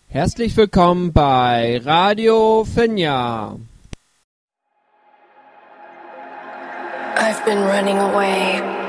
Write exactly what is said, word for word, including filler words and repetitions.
Herzlich willkommen bei Radio Finja. I've been running away.